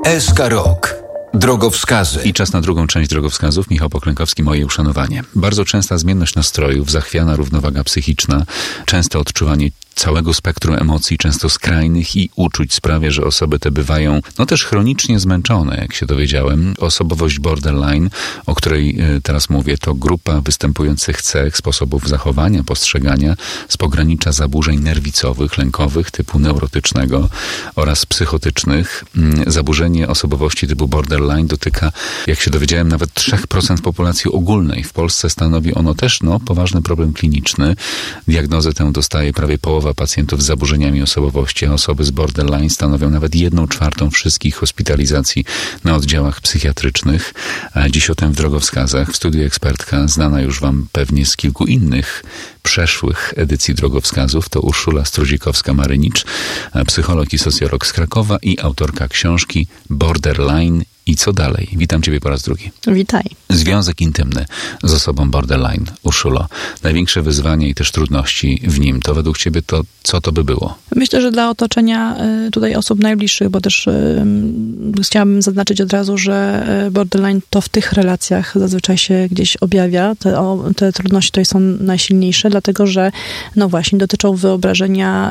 SK Rok. Drogowskazy. I czas na drugą część drogowskazów. Michał Poklękowski, moje uszanowanie. Bardzo częsta zmienność nastrojów, zachwiana równowaga psychiczna, częste odczuwanie całego spektrum emocji, często skrajnych i uczuć sprawia, że osoby te bywają też chronicznie zmęczone, jak się dowiedziałem. Osobowość borderline, o której teraz mówię, to grupa występujących cech, sposobów zachowania, postrzegania z pogranicza zaburzeń nerwicowych, lękowych typu neurotycznego oraz psychotycznych. Zaburzenie osobowości typu borderline dotyka, jak się dowiedziałem, nawet 3% populacji ogólnej. W Polsce stanowi ono też poważny problem kliniczny. Diagnozę tę dostaje prawie połowa pacjentów z zaburzeniami osobowości, a osoby z borderline stanowią nawet 1/4 wszystkich hospitalizacji na oddziałach psychiatrycznych. A dziś o tym w drogowskazach. W studiu ekspertka, znana już wam pewnie z kilku innych przeszłych edycji drogowskazów, to Urszula Strudzikowska-Marynicz, psycholog i socjolog z Krakowa i autorka książki Borderline i co dalej. Witam ciebie po raz drugi. Witaj. Związek intymny z osobą borderline. Urszulo, największe wyzwanie i też trudności w nim, to według ciebie to co to by było? Myślę, że dla otoczenia tutaj osób najbliższych, bo też chciałabym zaznaczyć od razu, że borderline to w tych relacjach zazwyczaj się gdzieś objawia. Te trudności tutaj są najsilniejsze, dlatego że właśnie dotyczą wyobrażenia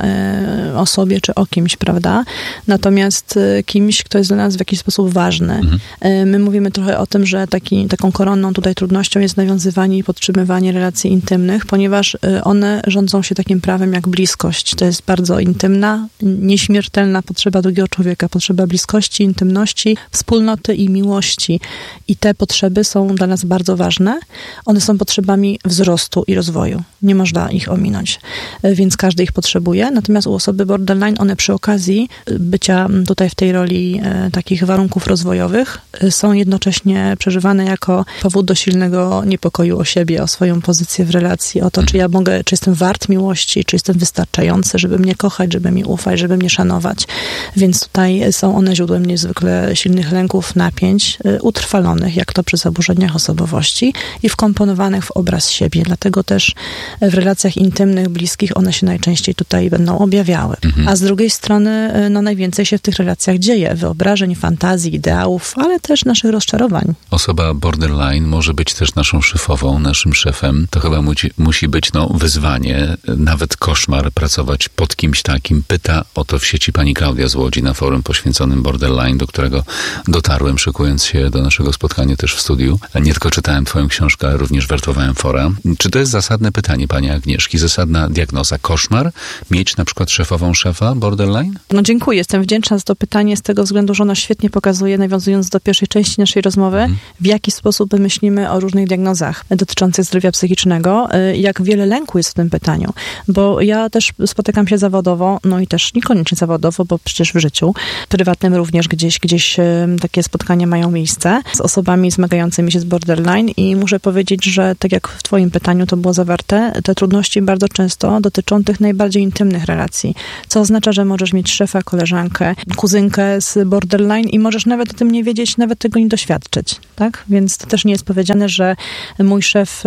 o sobie czy o kimś, prawda? Natomiast kimś, kto jest dla nas w jakiś sposób ważny. My mówimy trochę o tym, że taką koronną tutaj trudnością jest nawiązywanie i podtrzymywanie relacji intymnych, ponieważ one rządzą się takim prawem jak bliskość. To jest bardzo intymna, nieśmiertelna potrzeba drugiego człowieka, potrzeba bliskości, intymności, wspólnoty i miłości. I te potrzeby są dla nas bardzo ważne. One są potrzebami wzrostu i rozwoju. Nie można ich ominąć. Więc każdy ich potrzebuje. Natomiast u osoby borderline one przy okazji bycia tutaj w tej roli takich warunków rozwojowych są jednocześnie przeżywane jako powód do silnego niepokoju o siebie, o swoją pozycję w relacji, o to, czy jestem wart miłości, czy jestem wystarczający, żeby mnie kochać, żeby mi ufać, żeby mnie szanować. Więc tutaj są one źródłem niezwykle silnych lęków, napięć, utrwalonych, jak to przy zaburzeniach osobowości i wkomponowanych w obraz siebie. Dlatego też w relacjach intymnych, bliskich one się najczęściej tutaj będą objawiały. A z drugiej strony najwięcej się w tych relacjach dzieje. Wyobrażeń, fantazji, ideałów, ale też naszych rozczarowań. Osoba borderline może być też naszą szefową, naszym szefem. To chyba musi być wyzwanie, nawet koszmar pracować pod kimś takim. Pyta o to w sieci pani Klaudia z Łodzi na forum poświęconym borderline, do którego dotarłem, szykując się do naszego spotkania też w studiu. Nie tylko czytałem twoją książkę, ale również wertowałem fora. Czy to jest zasadne pytanie pani Agnieszki? Zasadna diagnoza? Koszmar? Mieć na przykład szefową szefa borderline? Dziękuję. Jestem wdzięczna za to pytanie z tego względu, że ono świetnie pokazuje, nawiązując do pierwszej części naszej rozmowy, w jaki sposób my myślimy o różnych diagnozach dotyczących zdrowia psychicznego, jak wiele lęku jest w tym pytaniu. Bo ja też spotykam się zawodowo, i też niekoniecznie zawodowo, bo przecież w życiu prywatnym również gdzieś takie spotkania mają miejsce z osobami zmagającymi się z borderline i muszę powiedzieć, że tak jak w twoim pytaniu to było zawarte, te trudności bardzo często dotyczą tych najbardziej intymnych relacji, co oznacza, że możesz mieć szefa, koleżankę, kuzynkę z borderline i możesz nawet o tym nie wiedzieć, nawet tego nie doświadczyć, tak? Więc to też nie jest powiedziane, że mój szef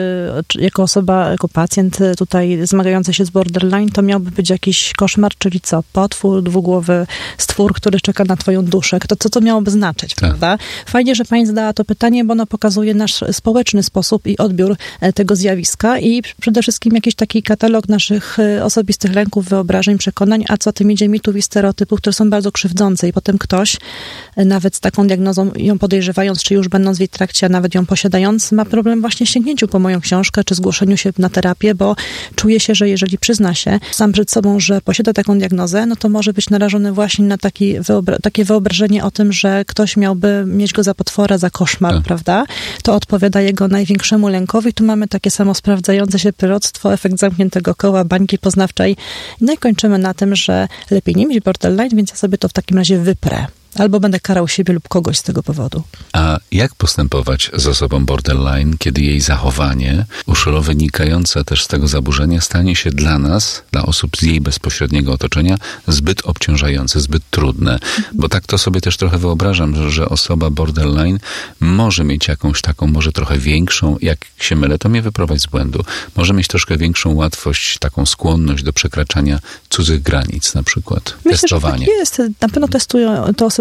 jako osoba, jako pacjent tutaj zmagający się z borderline, to miałby być jakiś koszmar, czyli co? Potwór, dwugłowy stwór, który czeka na twoją duszę. Co to miałoby znaczyć, prawda? Fajnie, że pani zadała to pytanie, bo ono pokazuje nasz społeczny sposób i odbiór tego zjawiska i przede wszystkim jakiś taki katalog naszych osobistych lęków, wyobrażeń, przekonań, a co tym idzie mitów i stereotypów, które są bardzo krzywdzące i potem ktoś nawet z taką diagnozą, ją podejrzewając, czy już będąc w jej trakcie, a nawet ją posiadając, ma problem właśnie w sięgnięciu po moją książkę, czy zgłoszeniu się na terapię, bo czuje się, że jeżeli przyzna się sam przed sobą, że posiada taką diagnozę, to może być narażony właśnie na takie wyobrażenie o tym, że ktoś miałby mieć go za potwora, za koszmar, prawda? To odpowiada jego największemu lękowi. Tu mamy takie samo sprawdzające się proroctwo, efekt zamkniętego koła, bańki poznawczej. No i kończymy na tym, że lepiej nie mieć borderline, więc ja sobie to w takim razie wyprę. Albo będę karał siebie lub kogoś z tego powodu. A jak postępować z osobą borderline, kiedy jej zachowanie, Urszulo, wynikające też z tego zaburzenia, stanie się dla nas, dla osób z jej bezpośredniego otoczenia, zbyt obciążające, zbyt trudne? Bo tak to sobie też trochę wyobrażam, że osoba borderline może mieć jakąś taką, może trochę większą, jak się mylę, to mnie wyprowadź z błędu, może mieć troszkę większą łatwość, taką skłonność do przekraczania cudzych granic na przykład. Myślę, testowanie. Że tak jest. Na pewno testują to osoby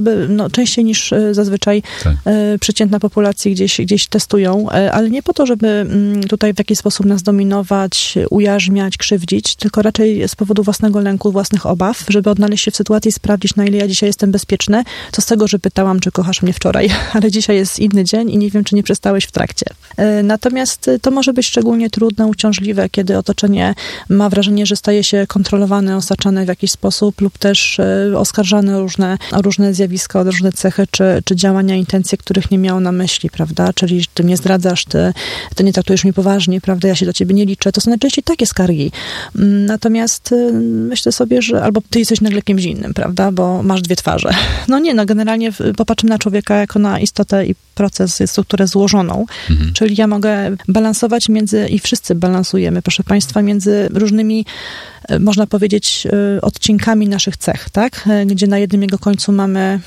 osoby częściej niż zazwyczaj przeciętna populacji gdzieś testują, ale nie po to, żeby tutaj w jakiś sposób nas dominować, ujarzmiać, krzywdzić, tylko raczej z powodu własnego lęku, własnych obaw, żeby odnaleźć się w sytuacji i sprawdzić, na ile ja dzisiaj jestem bezpieczny. Co z tego, że pytałam, czy kochasz mnie wczoraj, ale dzisiaj jest inny dzień i nie wiem, czy nie przestałeś w trakcie. Natomiast to może być szczególnie trudne, uciążliwe, kiedy otoczenie ma wrażenie, że staje się kontrolowane, osaczane w jakiś sposób lub też oskarżane o różne zjawiska, o różne cechy czy działania, intencje, których nie miało na myśli, prawda? Czyli ty mnie zdradzasz, ty nie traktujesz mnie poważnie, prawda? Ja się do ciebie nie liczę. To są najczęściej takie skargi. Natomiast myślę sobie, że albo ty jesteś nagle kimś innym, prawda? Bo masz dwie twarze. Generalnie popatrzymy na człowieka jako na istotę i proces, strukturę złożoną. Czyli ja mogę balansować i wszyscy balansujemy, proszę Państwa, między różnymi, można powiedzieć, odcinkami naszych cech, tak? Gdzie na jednym jego końcu mamy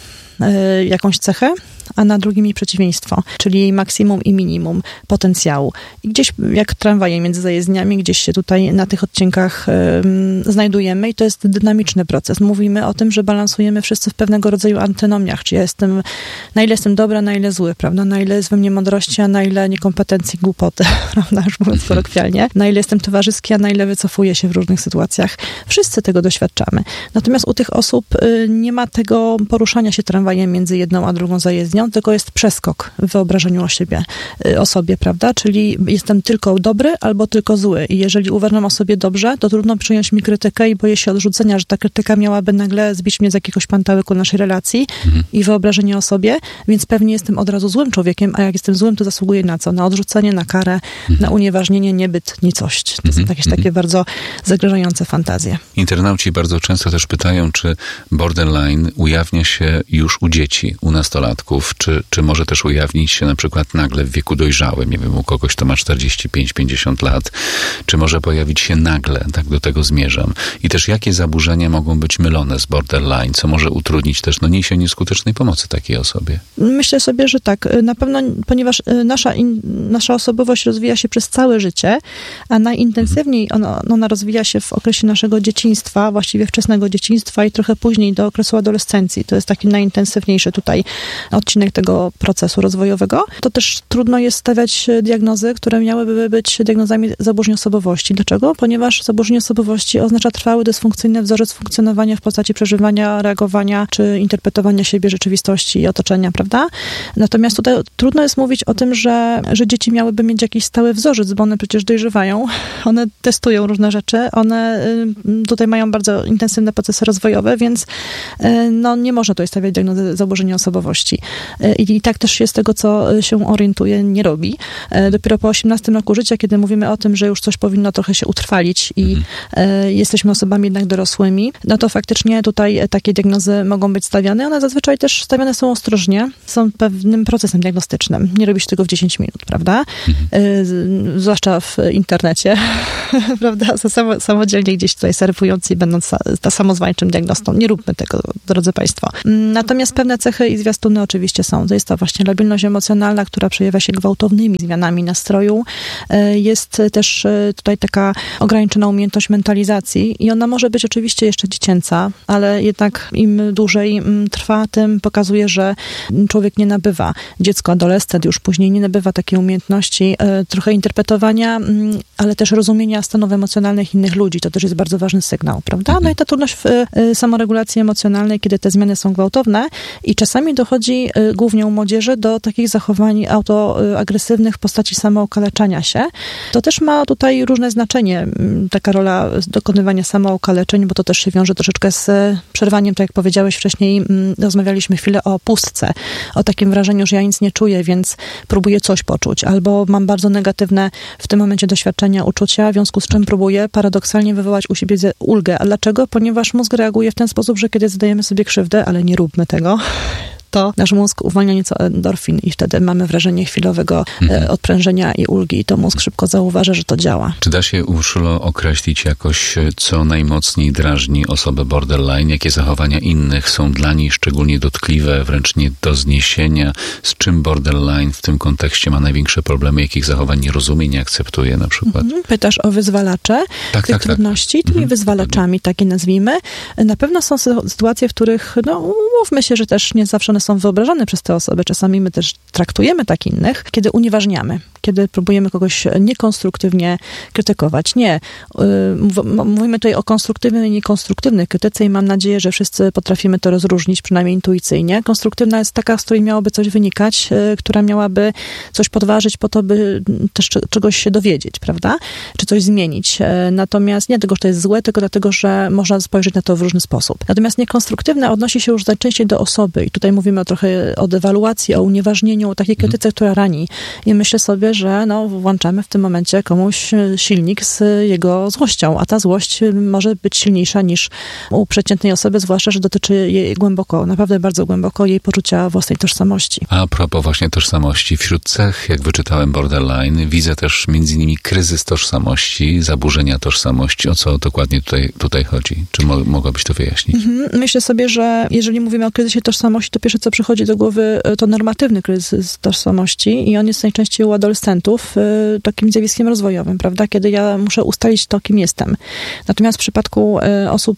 jakąś cechę, a na drugim jej przeciwieństwo, czyli maksimum i minimum potencjału. I gdzieś jak tramwaje między zajezdniami, gdzieś się tutaj na tych odcinkach znajdujemy i to jest dynamiczny proces. Mówimy o tym, że balansujemy wszyscy w pewnego rodzaju antynomiach, czyli na ile jestem dobra, na ile zły, prawda? Na ile jest we mnie mądrości, a na ile niekompetencji, głupoty, prawda? Już mówiąc kolokwialnie. Na ile jestem towarzyski, a na ile wycofuję się w różnych sytuacjach. Wszyscy tego doświadczamy. Natomiast u tych osób nie ma tego poruszania się tramwajem między jedną a drugą zajezdnią, tylko jest przeskok w wyobrażeniu o sobie, prawda? Czyli jestem tylko dobry albo tylko zły. I jeżeli uważam o sobie dobrze, to trudno przyjąć mi krytykę i boję się odrzucenia, że ta krytyka miałaby nagle zbić mnie z jakiegoś pantałyku naszej relacji i wyobrażenie o sobie, więc pewnie jestem od razu złym człowiekiem, a jak jestem złym, to zasługuję na co? Na odrzucenie, na karę, na unieważnienie, niebyt, nicość. To są jakieś takie bardzo zagrażające fantazje. Internauci bardzo często też pytają, czy borderline ujawnia się już u dzieci, u nastolatków, czy może też ujawnić się na przykład nagle w wieku dojrzałym, nie wiem, u kogoś, kto ma 45-50 lat, czy może pojawić się nagle, tak do tego zmierzam. I też jakie zaburzenia mogą być mylone z borderline, co może utrudnić też niesienie skutecznej pomocy takiej osobie? Myślę sobie, że tak. Na pewno, ponieważ nasza osobowość rozwija się przez całe życie, a najintensywniej ona rozwija się w okresie naszego dzieciństwa, właściwie wczesnego dzieciństwa i trochę później do okresu adolescencji. To jest taki najintensywniejszy tutaj odcinek tego procesu rozwojowego. To też trudno jest stawiać diagnozy, które miałyby być diagnozami zaburzeń osobowości. Dlaczego? Ponieważ zaburzenie osobowości oznacza trwały, dysfunkcyjny wzorzec funkcjonowania w postaci przeżywania, reagowania czy interpretowania siebie, rzeczywistości i otoczenia, prawda? Natomiast tutaj trudno jest mówić o tym, że dzieci miałyby mieć jakiś stały wzorzec, bo one przecież dojrzewają, one testują różne rzeczy, one tutaj mają bardzo intensywne procesy rozwojowe, więc nie można tutaj stawiać diagnozy zaburzenia osobowości. I tak też się z tego, co się orientuje, nie robi. Dopiero po 18 roku życia, kiedy mówimy o tym, że już coś powinno trochę się utrwalić i jesteśmy osobami jednak dorosłymi, no to faktycznie tutaj takie diagnozy mogą być stawiane. One zazwyczaj też stawiane są ostrożnie, są pewnym procesem diagnostycznym. Nie robi się tego w 10 minut, prawda? Zwłaszcza w internecie, prawda? Samodzielnie gdzieś tutaj surfując i będąc samozwańczym diagnostą. Nie róbmy tego, drodzy Państwo. Natomiast pewne cechy i zwiastuny oczywiście są. To jest to właśnie labilność emocjonalna, która przejawia się gwałtownymi zmianami nastroju. Jest też tutaj taka ograniczona umiejętność mentalizacji i ona może być oczywiście jeszcze dziecięca, ale jednak im dłużej trwa, tym pokazuje, że człowiek nie nabywa, dziecko, adolescent już później nie nabywa takiej umiejętności trochę interpretowania, ale też rozumienia stanów emocjonalnych innych ludzi. To też jest bardzo ważny sygnał, prawda? No i ta trudność w samoregulacji emocjonalnej, kiedy te zmiany są gwałtowne i czasami dochodzi głównie u młodzieży do takich zachowań autoagresywnych w postaci samookaleczania się. To też ma tutaj różne znaczenie, taka rola dokonywania samookaleczeń, bo to też się wiąże troszeczkę z przerwaniem, tak jak powiedziałeś wcześniej, rozmawialiśmy chwilę o pustce, o takim wrażeniu, że ja nic nie czuję, więc próbuję coś poczuć, albo mam bardzo negatywne w tym momencie doświadczenia, uczucia, w związku z czym próbuję paradoksalnie wywołać u siebie ulgę. A dlaczego? Ponieważ mózg reaguje w ten sposób, że kiedy zadajemy sobie krzywdę, ale nie róbmy tego, to nasz mózg uwalnia nieco endorfin i wtedy mamy wrażenie chwilowego odprężenia i ulgi i to mózg szybko zauważa, że to działa. Czy da się, Urszulo, określić jakoś, co najmocniej drażni osobę borderline? Jakie zachowania innych są dla niej szczególnie dotkliwe, wręcz nie do zniesienia? Z czym borderline w tym kontekście ma największe problemy? Jakich zachowań nie rozumie, nie akceptuje na przykład? Pytasz o wyzwalacze tych trudności. Tymi wyzwalaczami, takie nazwijmy. Na pewno są sytuacje, w których, umówmy się, że też nie zawsze one są wyobrażane przez te osoby. Czasami my też traktujemy tak innych, kiedy unieważniamy, kiedy próbujemy kogoś niekonstruktywnie krytykować. Nie. Mówimy tutaj o konstruktywnej i niekonstruktywnej krytyce i mam nadzieję, że wszyscy potrafimy to rozróżnić, przynajmniej intuicyjnie. Konstruktywna jest taka, z której miałoby coś wynikać, która miałaby coś podważyć po to, by też czegoś się dowiedzieć, prawda? Czy coś zmienić. Natomiast nie dlatego, że to jest złe, tylko dlatego, że można spojrzeć na to w różny sposób. Natomiast niekonstruktywna odnosi się już najczęściej do osoby i tutaj mówimy trochę o dewaluacji, o unieważnieniu, o takiej krytyce, która rani. I myślę sobie, że włączamy w tym momencie komuś silnik z jego złością, a ta złość może być silniejsza niż u przeciętnej osoby, zwłaszcza, że dotyczy jej głęboko, naprawdę bardzo głęboko jej poczucia własnej tożsamości. A propos właśnie tożsamości, wśród cech, jak wyczytałem borderline, widzę też między innymi kryzys tożsamości, zaburzenia tożsamości. O co dokładnie tutaj chodzi? Czy mogłabyś to wyjaśnić? Myślę sobie, że jeżeli mówimy o kryzysie tożsamości, to pierwsze, co przychodzi do głowy, to normatywny kryzys tożsamości i on jest najczęściej u adolescentów takim zjawiskiem rozwojowym, prawda? Kiedy ja muszę ustalić to, kim jestem. Natomiast w przypadku osób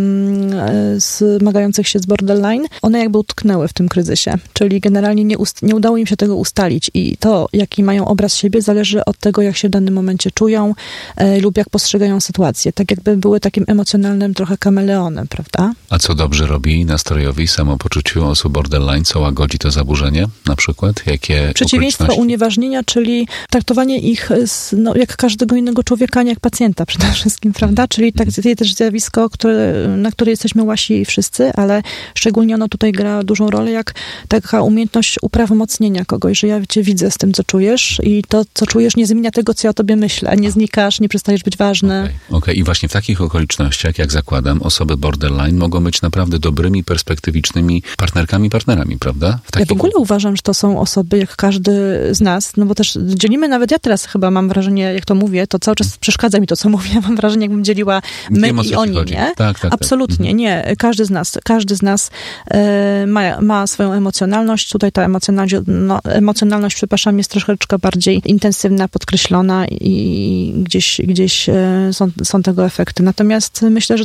zmagających się z borderline, one jakby utknęły w tym kryzysie, czyli generalnie nie udało im się tego ustalić i to, jaki mają obraz siebie, zależy od tego, jak się w danym momencie czują lub jak postrzegają sytuację. Tak jakby były takim emocjonalnym trochę kameleonem, prawda? A co dobrze robi nastrojowi, samopoczuciu osób borderline? Co łagodzi to zaburzenie na przykład? Jakie przeciwieństwo unieważnienia, czyli traktowanie ich jak każdego innego człowieka, nie jak pacjenta przede wszystkim, prawda? Czyli takie też zjawisko, na które jesteśmy łasi wszyscy, ale szczególnie ono tutaj gra dużą rolę, jak taka umiejętność uprawomocnienia kogoś, że ja cię widzę z tym, co czujesz i to, co czujesz, nie zmienia tego, co ja o tobie myślę. Nie znikasz, nie przestajesz być ważny. Okej. I właśnie w takich okolicznościach, jak zakładam, osoby borderline mogą być naprawdę dobrymi, perspektywicznymi partnerami, prawda? Ja w ogóle uważam, że to są osoby, jak każdy z nas, bo też dzielimy, nawet ja teraz chyba mam wrażenie, jak to mówię, to cały czas przeszkadza mi to, co mówię. Mam wrażenie, jakbym dzieliła my i oni, nie? Tak. Absolutnie, nie. Każdy z nas ma swoją emocjonalność. Tutaj ta emocjonalność, przepraszam, jest troszeczkę bardziej intensywna, podkreślona i gdzieś są tego efekty. Natomiast myślę, że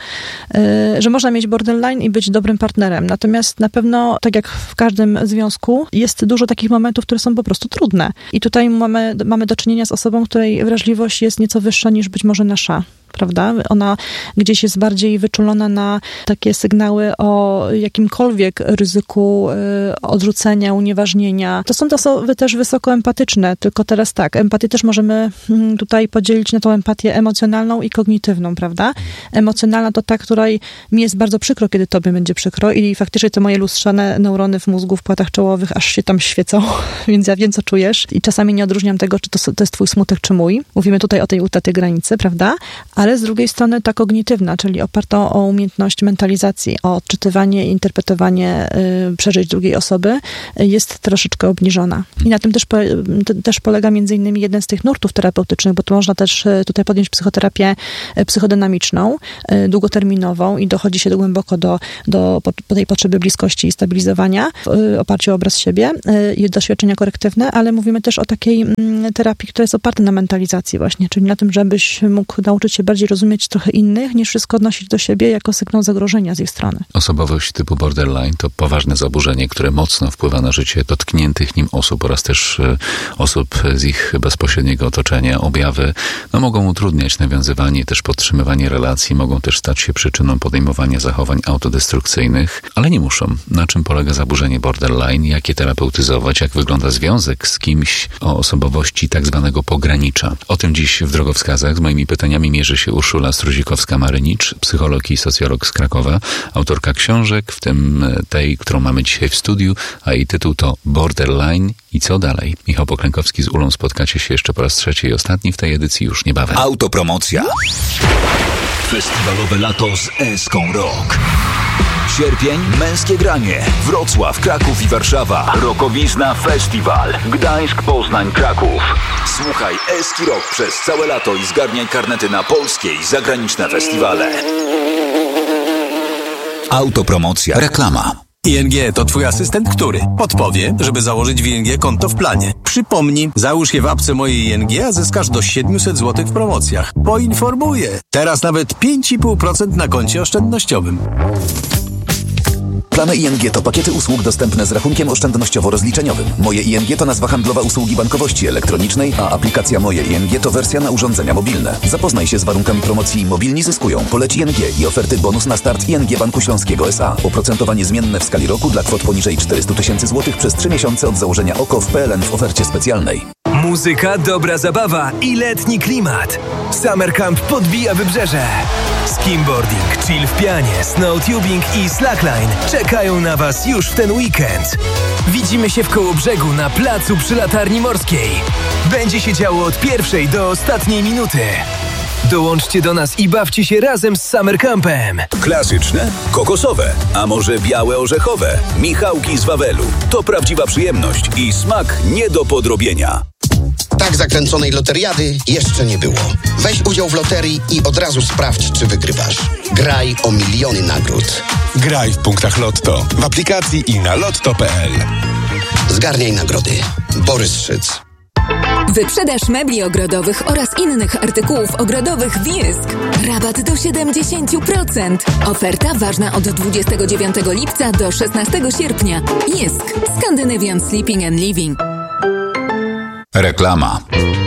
że można mieć borderline i być dobrym partnerem. Natomiast na pewno, tak jak w każdym związku, jest dużo takich momentów, które są po prostu trudne. I tutaj mamy do czynienia z osobą, której wrażliwość jest nieco wyższa niż być może nasza. Prawda? Ona gdzieś jest bardziej wyczulona na takie sygnały o jakimkolwiek ryzyku odrzucenia, unieważnienia. To są osoby też wysoko empatyczne, tylko teraz tak, empatię też możemy tutaj podzielić na tą empatię emocjonalną i kognitywną, prawda? Emocjonalna to ta, której mi jest bardzo przykro, kiedy tobie będzie przykro i faktycznie te moje lustrzane neurony w mózgu, w płatach czołowych aż się tam świecą, więc ja wiem, co czujesz i czasami nie odróżniam tego, czy to jest twój smutek, czy mój. Mówimy tutaj o tej utratej granicy, prawda? Ale z drugiej strony ta kognitywna, czyli oparta o umiejętność mentalizacji, o odczytywanie i interpretowanie przeżyć drugiej osoby, jest troszeczkę obniżona. I na tym też polega między innymi jeden z tych nurtów terapeutycznych, bo tu można też tutaj podjąć psychoterapię psychodynamiczną, długoterminową i dochodzi się głęboko do tej potrzeby bliskości i stabilizowania w oparciu o obraz siebie i doświadczenia korektywne, ale mówimy też o takiej terapii, która jest oparta na mentalizacji właśnie, czyli na tym, żebyś mógł nauczyć się bardziej rozumieć trochę innych, niż wszystko odnosić do siebie jako sygnał zagrożenia z ich strony. Osobowość typu borderline to poważne zaburzenie, które mocno wpływa na życie dotkniętych nim osób oraz też osób z ich bezpośredniego otoczenia. Objawy mogą utrudniać nawiązywanie, też podtrzymywanie relacji, mogą też stać się przyczyną podejmowania zachowań autodestrukcyjnych, ale nie muszą. Na czym polega zaburzenie borderline? Jak je terapeutyzować? Jak wygląda związek z kimś o osobowości tak zwanego pogranicza? O tym dziś w Drogowskazach z moimi pytaniami mierzy się Urszula Struzikowska-Marynicz, psycholog i socjolog z Krakowa, autorka książek, w tym tej, którą mamy dzisiaj w studiu, a jej tytuł to Borderline i co dalej? Michał Poklękowski z Ulą spotkacie się jeszcze po raz trzeci i ostatni w tej edycji już niebawem. Autopromocja. Festiwalowe lato z Eską Rock. Sierpień, męskie granie. Wrocław, Kraków i Warszawa. Rokowizna Festiwal. Gdańsk, Poznań, Kraków. Słuchaj Eski Rock przez całe lato i zgarniaj karnety na polskie i zagraniczne festiwale. Autopromocja. Reklama. ING to twój asystent, który podpowie, żeby założyć w ING konto w planie. Przypomni, załóż je w apce mojej ING, a zyskasz do 700 zł w promocjach. Poinformuję. Teraz nawet 5,5% na koncie oszczędnościowym. Plany ING to pakiety usług dostępne z rachunkiem oszczędnościowo-rozliczeniowym. Moje ING to nazwa handlowa usługi bankowości elektronicznej, a aplikacja Moje ING to wersja na urządzenia mobilne. Zapoznaj się z warunkami promocji Mobilni zyskują. Poleć ING i oferty bonus na start ING Banku Śląskiego S.A. Oprocentowanie zmienne w skali roku dla kwot poniżej 400 000 złotych przez 3 miesiące od założenia OKO w PLN w ofercie specjalnej. Muzyka, dobra zabawa i letni klimat. Summer Camp podbija wybrzeże. Skimboarding, chill w pianie, snowtubing i slackline czekają na Was już w ten weekend. Widzimy się w Kołobrzegu na placu przy Latarni Morskiej. Będzie się działo od pierwszej do ostatniej minuty. Dołączcie do nas i bawcie się razem z Summer Campem. Klasyczne, kokosowe, a może białe orzechowe. Michałki z Wawelu. To prawdziwa przyjemność i smak nie do podrobienia. Tak zakręconej loteriady jeszcze nie było. Weź udział w loterii i od razu sprawdź, czy wygrywasz. Graj o miliony nagród. Graj w punktach Lotto, w aplikacji i na lotto.pl. Zgarniaj nagrody. Borys Szyc. Wyprzedaż mebli ogrodowych oraz innych artykułów ogrodowych w Jysk. Rabat do 70%. Oferta ważna od 29 lipca do 16 sierpnia. Jysk. Scandinavian Sleeping and Living. Reklama.